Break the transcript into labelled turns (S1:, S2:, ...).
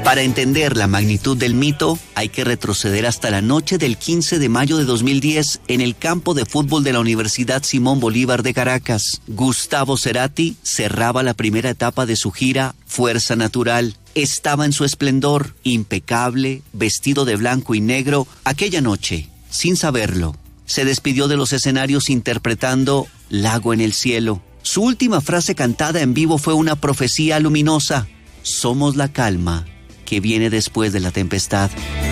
S1: Para entender la magnitud del mito, hay que retroceder hasta la noche del 15 de mayo de 2010 en el campo de fútbol de la Universidad Simón Bolívar de Caracas. Gustavo Cerati cerraba la primera etapa de su gira Fuerza Natural. Estaba en su esplendor, impecable, vestido de blanco y negro. Aquella noche, sin saberlo, se despidió de los escenarios interpretando Lago en el cielo. Su última frase cantada en vivo fue una profecía luminosa: somos la calma que viene después de la tempestad.